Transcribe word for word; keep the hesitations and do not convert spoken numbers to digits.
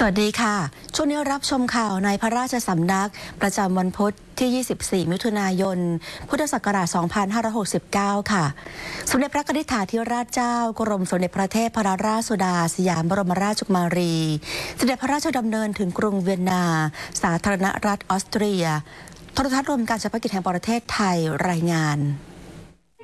สวัสดีค่ะช่วงนี้รับชมข่าวในพระราชสำนักประจำวันพุธที่ ยี่สิบสี่ มิถุนายน พุทธศักราช สองพันห้าร้อยหกสิบเก้า ค่ะสมเด็จพระนิธิถาธิราชเจ้ากรมสมเด็จพระเทพรัตนราชสุดาสยามบรมราชกุมารีเสด็จพระราชดำเนินถึงกรุงเวียนนา สาธารณรัฐออสเตรียโทรทัศน์รวมการเฉพาะกิจแห่งประเทศไทยรายงาน